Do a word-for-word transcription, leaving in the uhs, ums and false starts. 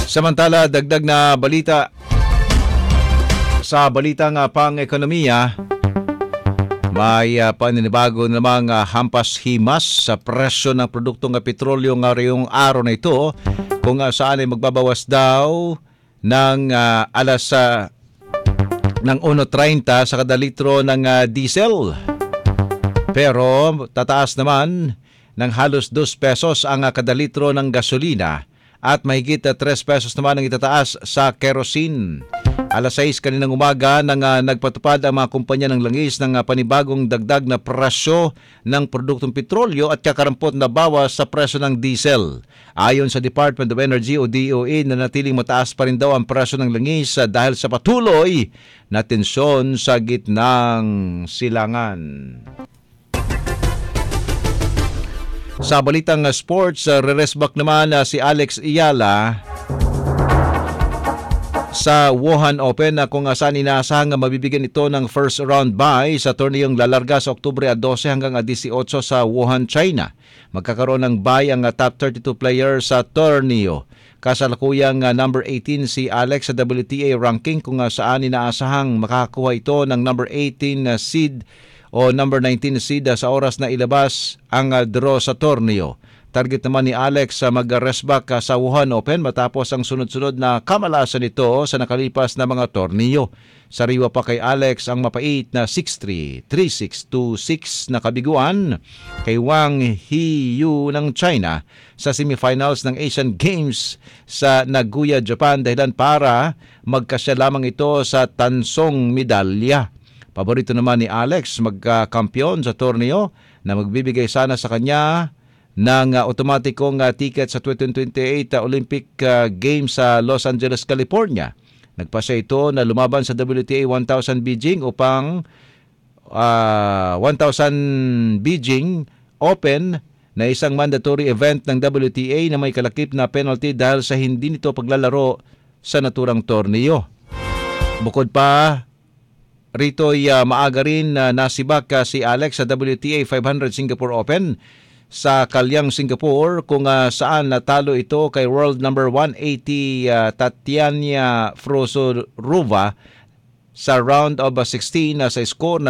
Samantala, dagdag na balita sa balitang uh, pang-ekonomiya, may uh, paninibago namang uh, hampas-himas sa presyo ng produktong uh, petrolyo ngayong araw na ito, kung uh, saan ay magbabawas daw ng uh, alas uh, ng one thirty sa kada litro ng uh, diesel. Pero tataas naman ng halos two pesos ang uh, kada litro ng gasolina at mahigit uh, three pesos naman ang itataas sa kerosene. alas sais kaninang umaga nang uh, nagpatupad ang mga kumpanya ng langis ng uh, panibagong dagdag na presyo ng produktong petrolyo at kakarampot na bawas sa presyo ng diesel. Ayon sa Department of Energy o D O E, nanatiling mataas pa rin daw ang presyo ng langis uh, dahil sa patuloy na tensyon sa gitnang silangan. Sa balitang uh, sports, uh, re-resback naman uh, si Alex Iyala sa Wuhan Open na kung saan inaasahang mabibigyan ito ng first round bye sa turneyong lalarga sa Oktubre twelve hanggang eighteen sa Wuhan, China. Magkakaroon ng bye ang top thirty-two players sa torneo. Kasalukuyang number eighteen si Alex sa W T A ranking kung saan inaasahang makakakuha ito ng number eighteen seed o number nineteen seed sa oras na ilabas ang draw sa torneo. Target naman ni Alex sa mag-restback sa Wuhan Open matapos ang sunod-sunod na kamalasan nito sa nakalipas na mga torneo. Sariwa pa kay Alex ang mapait na six three, three six, two six na kabiguan kay Wang Hiyu ng China sa semifinals ng Asian Games sa Nagoya, Japan, dahilan para magkasya lamang ito sa tansong medalya. Paborito naman ni Alex magkakampiyon sa torneo na magbibigay sana sa kanya ng uh, otomatikong uh, ticket sa twenty twenty-eight uh, Olympic uh, Games sa Los Angeles, California. Nagpasya ito na lumaban sa W T A one thousand Beijing upang uh, one thousand Beijing Open na isang mandatory event ng W T A na may kalakip na penalty dahil sa hindi nito paglalaro sa naturang torneo. Bukod pa, rito'y uh, maaga rin uh, nasibak uh, si Alex sa W T A five hundred Singapore Open sa Kalyang, Singapore, kung uh, saan natalo ito kay world number one eighty uh, Tatiana Frozorova sa round of uh, sixteen uh, sa score na